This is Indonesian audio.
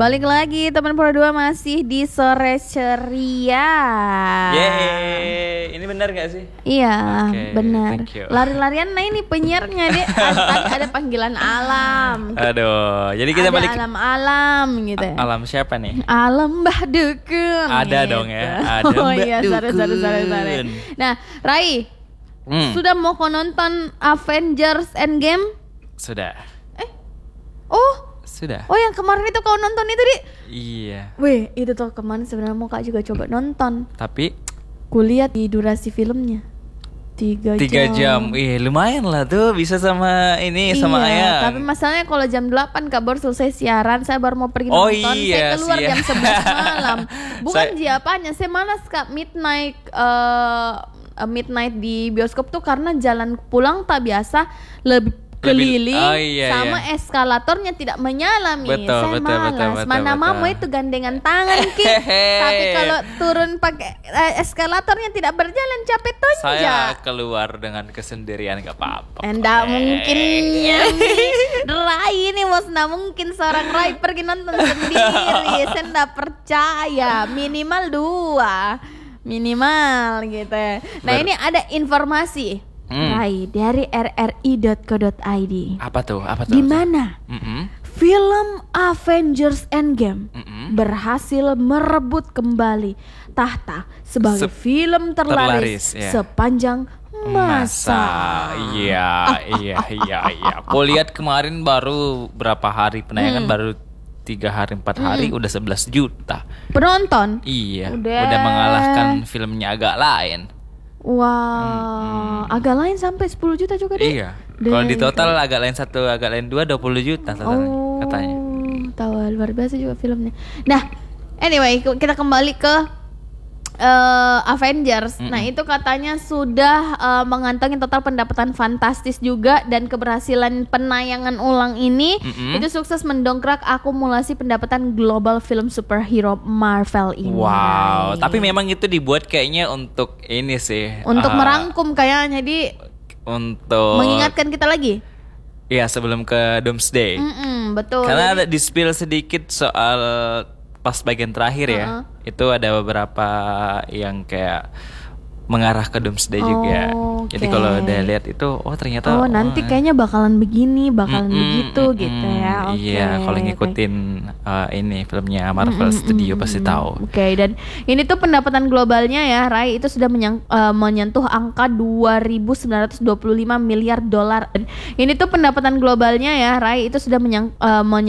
Balik lagi teman Pro 2 masih di Sore Ceria. Yeay, ini benar gak sih? Iya, Okay, benar. thank you. Lari-larian, nah ini penyiarnya deh. Ada panggilan alam. Aduh, jadi kita ada balik alam-alam gitu. alam siapa nih? Alam Mbah Dukun. Ada gitu. dong ya, ada Oh Mbak iya, sorry. Dukun. Nah, Rai, sudah mau nonton Avengers Endgame? Sudah. Sudah. Oh yang kemarin itu kau nonton itu, Di? Iya. Weh, itu tuh kemarin sebenarnya mau Kak juga coba nonton. Tapi Kulihat di durasi filmnya 3 3 jam. Lumayan lah tuh, bisa sama ini sama iya, ayam. tapi masalahnya kalau jam 8 Kak baru selesai siaran, saya baru mau pergi Oh nonton, iya, saya keluar siap. jam 11 malam. Bukan Saya- apanya, saya malas Kak midnight di bioskop tuh karena jalan pulang tak biasa lebih keliling oh iya, sama iya. eskalatornya tidak menyala Mi. Betul, Saya betul, malas. betul, Mana betul. mau itu gandengan tangan Ki. Tapi kalau turun pakai eskalatornya tidak berjalan capek tonjak. Saya keluar dengan kesendirian gak apa-apa. Enggak mungkin Rai ini bos, enggak mungkin seorang Rai pergi nonton sendiri. Saya enggak percaya. Minimal 2 minimal gitu. Nah ini ada informasi Rai dari rri.co.id. Apa tuh? Di mana Mm-mm. film Avengers Endgame Mm-mm. berhasil merebut kembali tahta sebagai film terlaris terlaris, ya. sepanjang masa. Iya. Aku lihat kemarin baru berapa hari penayangan, baru 3 hari 4 hari udah 11 juta. Penonton? Iya, Udah. udah mengalahkan filmnya agak lain. Wah, agak lain sampai 10 juta juga deh. Iya. Kalau di total agak lain 1, agak lain 2, 20 juta totalnya, katanya. Tahu, luar biasa juga filmnya. Nah, anyway, kita kembali ke Avengers. Nah, itu katanya sudah mengantongi total pendapatan fantastis juga, dan keberhasilan penayangan ulang ini itu sukses mendongkrak akumulasi pendapatan global film superhero Marvel ini. Wow, tapi memang itu dibuat kayaknya untuk ini sih. Untuk merangkum kayaknya, jadi untuk mengingatkan kita lagi. Iya, sebelum ke Doomsday. Betul. Karena ada di-spill sedikit soal pas bagian terakhir ya. Itu ada beberapa yang kayak mengarah ke Doomsday juga. Jadi oke. kalau udah lihat itu, ternyata nanti kayaknya bakalan begini, bakalan begitu gitu ya. Oke. Iya, kalau ngikutin ini filmnya Marvel Studio pasti tahu. Oke, dan ini tuh pendapatan globalnya ya, Rai, itu sudah menyentuh angka 2.925 miliar dolar. Ini tuh pendapatan globalnya ya, Rai, itu sudah menyentuh